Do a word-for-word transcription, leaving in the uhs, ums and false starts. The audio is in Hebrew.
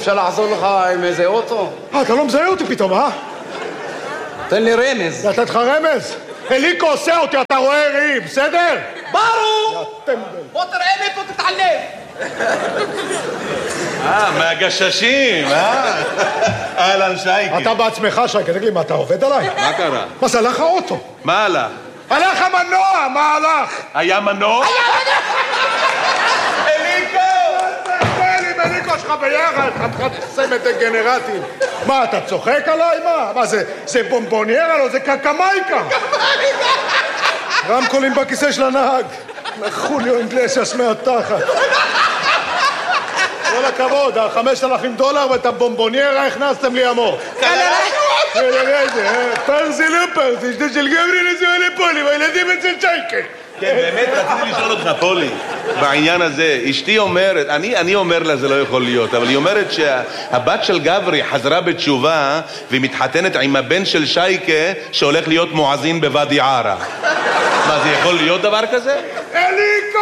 אפשר לעזור לך עם איזה אוטו? אה, אתה לא מזהה אותי פתאום, אה? תן לי רמז. לתת לך רמז? אליקו עושה אותי, אתה רואה ראי, בסדר? ברור! בוא תראה לי פה תתעלם. אה, מהגששים, אה? אהלן שייקי. אתה בעצמך, שייקי, תגיד לי, מה, אתה עובד עליי? מה קרה? מה זה, הלך האוטו? מה הלך? הלך המנוע, מה הלך? היה מנוע? אליקו! תן עם אליקו שלך ביחד, חתיכת סמת דגנרטים. מה, אתה צוחק עליי? מה? מה, זה, זה בומבוניירה? לא, זה קקמייקה. רמקולים בכיסא של הנהג. חוליו אינגלסס מהתחת. כל הכבוד, החמשת אלפים דולר ואת הבומבוניירה הכנסתם לי אמור. פרזי לא פרזי, שדה של גברי נזוה לפולי, והילדים אצל שייקה. כן, באמת רציתי לשאול אותך, פולי, בעניין הזה. אשתי אומרת, אני, אני אומר לה זה לא יכול להיות, אבל היא אומרת שהבת של גברי חזרה בתשובה והיא מתחתנת עם הבן של שייקה שהולך להיות מואזין בוואדי ערה. מה, זה יכול להיות דבר כזה? אליקו!